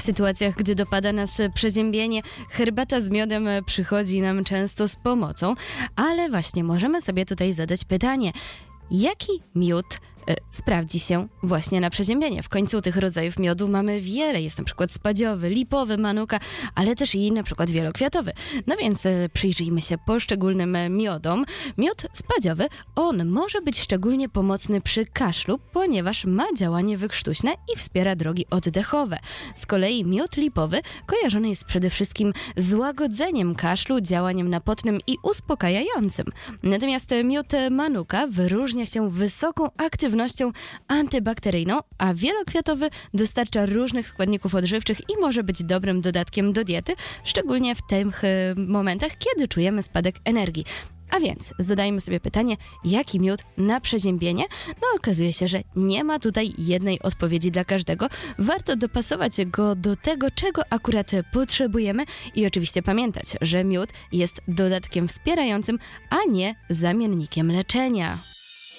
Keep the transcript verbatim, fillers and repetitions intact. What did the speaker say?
W sytuacjach, gdy dopada nas przeziębienie, herbata z miodem przychodzi nam często z pomocą, ale właśnie możemy sobie tutaj zadać pytanie, jaki miód y, sprawdzi się właśnie na przeziębienie? W końcu tych rodzajów miodu mamy wiele. Jest na przykład spadziowy, lipowy, manuka, ale też i na przykład wielokwiatowy. No więc y, przyjrzyjmy się poszczególnym miodom. Miód spadziowy, on może być szczególnie pomocny przy kaszlu, ponieważ ma działanie wykrztuśne i wspiera drogi oddechowe. Z kolei miód lipowy kojarzony jest przede wszystkim z łagodzeniem kaszlu, działaniem napotnym i uspokajającym. Natomiast miód manuka wyróżnia się wysoką aktywnością antybakteryjną, a wielokwiatowy dostarcza różnych składników odżywczych i może być dobrym dodatkiem do diety, szczególnie w tych y, momentach, kiedy czujemy spadek energii. A więc zadajmy sobie pytanie, jaki miód na przeziębienie? No okazuje się, że nie ma tutaj jednej odpowiedzi dla każdego. Warto dopasować go do tego, czego akurat potrzebujemy i oczywiście pamiętać, że miód jest dodatkiem wspierającym, a nie zamiennikiem leczenia.